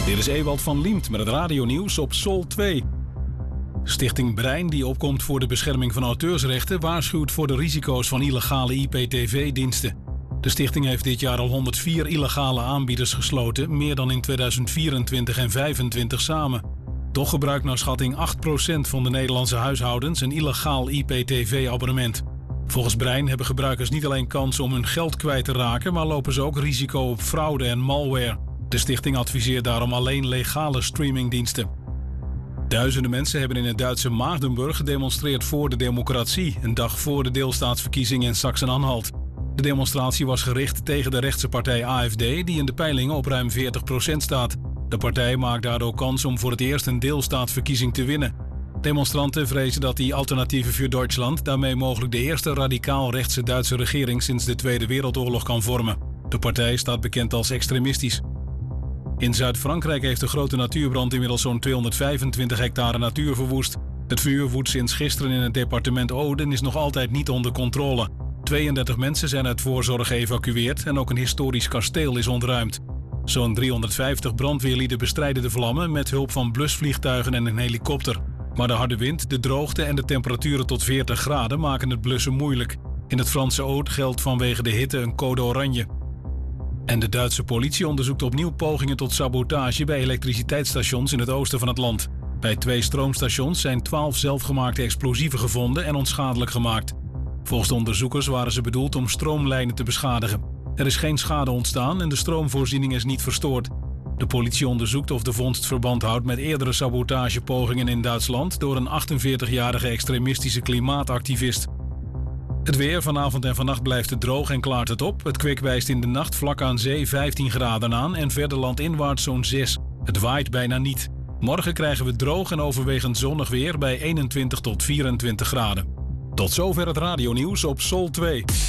Dit is Ewald van Liemt met het radionieuws op Sol 2. Stichting Brein, die opkomt voor de bescherming van auteursrechten, waarschuwt voor de risico's van illegale IPTV-diensten. De stichting heeft dit jaar al 104 illegale aanbieders gesloten, meer dan in 2024 en 2025 samen. Toch gebruikt naar schatting 8% van de Nederlandse huishoudens een illegaal IPTV-abonnement. Volgens Brein hebben gebruikers niet alleen kans om hun geld kwijt te raken, maar lopen ze ook risico op fraude en malware. De stichting adviseert daarom alleen legale streamingdiensten. Duizenden mensen hebben in het Duitse Magdeburg gedemonstreerd voor de democratie, een dag voor de deelstaatsverkiezingen in Sachsen-Anhalt. De demonstratie was gericht tegen de rechtse partij AfD, die in de peilingen op ruim 40% staat. De partij maakt daardoor kans om voor het eerst een deelstaatsverkiezing te winnen. Demonstranten vrezen dat die Alternatieve für Deutschland daarmee mogelijk de eerste radicaal-rechtse Duitse regering sinds de Tweede Wereldoorlog kan vormen. De partij staat bekend als extremistisch. In Zuid-Frankrijk heeft de grote natuurbrand inmiddels zo'n 225 hectare natuur verwoest. Het vuur woedt sinds gisteren in het departement Aude en is nog altijd niet onder controle. 32 mensen zijn uit voorzorg geëvacueerd en ook een historisch kasteel is ontruimd. Zo'n 350 brandweerlieden bestrijden de vlammen met hulp van blusvliegtuigen en een helikopter. Maar de harde wind, de droogte en de temperaturen tot 40 graden maken het blussen moeilijk. In het Franse Aude geldt vanwege de hitte een code oranje. En de Duitse politie onderzoekt opnieuw pogingen tot sabotage bij elektriciteitsstations in het oosten van het land. Bij 2 stroomstations zijn 12 zelfgemaakte explosieven gevonden en onschadelijk gemaakt. Volgens de onderzoekers waren ze bedoeld om stroomlijnen te beschadigen. Er is geen schade ontstaan en de stroomvoorziening is niet verstoord. De politie onderzoekt of de vondst verband houdt met eerdere sabotagepogingen in Duitsland door een 48-jarige extremistische klimaatactivist. Het weer vanavond en vannacht blijft het droog en klaart het op. Het kwik wijst in de nacht vlak aan zee 15 graden aan en verder landinwaarts zo'n 6. Het waait bijna niet. Morgen krijgen we droog en overwegend zonnig weer bij 21 tot 24 graden. Tot zover het radionieuws op Sol 2.